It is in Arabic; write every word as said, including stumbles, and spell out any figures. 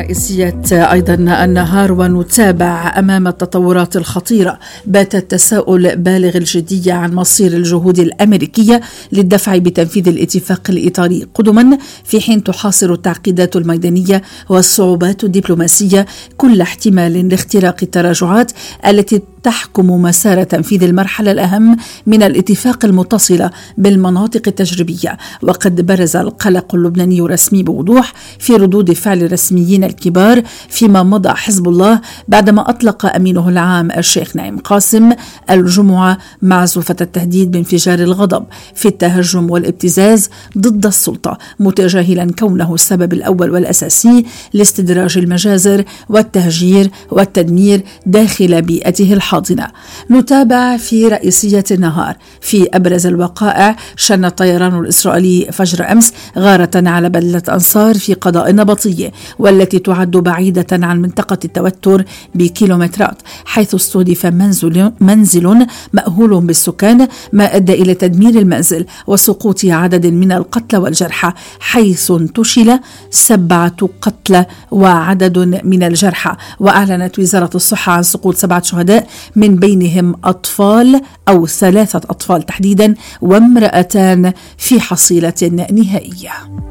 رئيسية أيضا النهار ونتابع أمام التطورات الخطيرة. بات التساؤل بالغ الجدية عن مصير الجهود الأمريكية للدفع بتنفيذ الاتفاق الإطاري قدما، في حين تحاصر التعقيدات الميدانية والصعوبات الدبلوماسية كل احتمال لاختراق التراجعات التي تحكم مسار تنفيذ المرحلة الأهم من الاتفاق المتصلة بالمناطق التجريبية. وقد برز القلق اللبناني الرسمي بوضوح في ردود فعل الرسميين الكبار، فيما مضى حزب الله بعدما أطلق أمينه العام الشيخ نعيم قاسم الجمعة معزوفة التهديد بانفجار الغضب في التهجم والابتزاز ضد السلطة، متجاهلا كونه السبب الأول والأساسي لاستدراج المجازر والتهجير والتدمير داخل بيئته الحاضنة. نتابع في رئيسية النهار. في أبرز الوقائع، شن الطيران الإسرائيلي فجر أمس غارة على بلدة أنصار في قضاء النبطية، والتي تعد بعيدة عن منطقة التوتر بكيلومترات، حيث استهدف منزل, منزل مأهول بالسكان، ما أدى إلى تدمير المنزل وسقوط عدد من القتلى والجرحى، حيث انتشل سبعة قتلى وعدد من الجرحى. وأعلنت وزارة الصحة عن سقوط سبعة شهداء، من بينهم أطفال أو ثلاثة أطفال تحديدا وامرأتان في حصيلة نهائية.